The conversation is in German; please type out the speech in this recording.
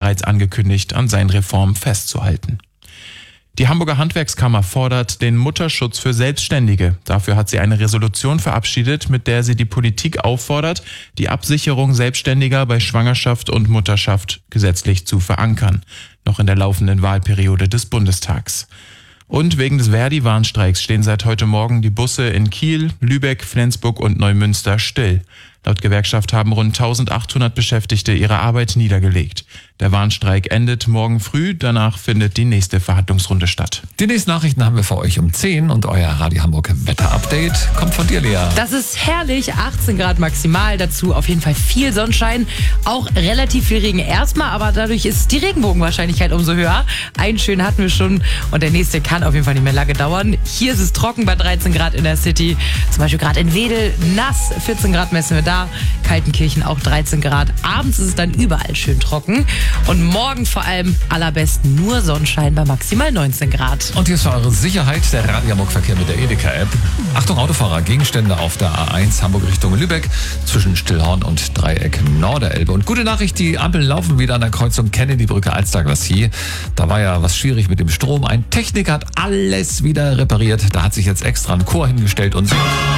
bereits angekündigt, an seinen Reformen festzuhalten. Die Hamburger Handwerkskammer fordert den Mutterschutz für Selbstständige. Dafür hat sie eine Resolution verabschiedet, mit der sie die Politik auffordert, die Absicherung Selbstständiger bei Schwangerschaft und Mutterschaft gesetzlich zu verankern, noch in der laufenden Wahlperiode des Bundestags. Und wegen des Verdi-Warnstreiks stehen seit heute Morgen die Busse in Kiel, Lübeck, Flensburg und Neumünster still. Laut Gewerkschaft haben rund 1800 Beschäftigte ihre Arbeit niedergelegt. Der Warnstreik endet morgen früh, danach findet die nächste Verhandlungsrunde statt. Die nächsten Nachrichten haben wir für euch um 10 und euer Radio Hamburg Wetter-Update kommt von dir, Lea. Das ist herrlich, 18 Grad maximal, dazu auf jeden Fall viel Sonnenschein, auch relativ viel Regen erstmal, aber dadurch ist die Regenbogenwahrscheinlichkeit umso höher. Einen schönen hatten wir schon und der nächste kann auf jeden Fall nicht mehr lange dauern. Hier ist es trocken bei 13 Grad in der City, zum Beispiel gerade in Wedel, nass, 14 Grad messen wir da, Kaltenkirchen auch 13 Grad. Abends ist es dann überall schön trocken. Und morgen vor allem allerbesten nur Sonnenschein bei maximal 19 Grad. Und hier ist für eure Sicherheit der Radio Hamburg Verkehr mit der Edeka-App. Achtung Autofahrer, Gegenstände auf der A1 Hamburg Richtung Lübeck zwischen Stillhorn und Dreieck Norderelbe. Und gute Nachricht, die Ampeln laufen wieder an der Kreuzung Kennedy-Brücke Alster-Glacis. Da war ja was schwierig mit dem Strom. Ein Techniker hat alles wieder repariert. Da hat sich jetzt extra ein Chor hingestellt und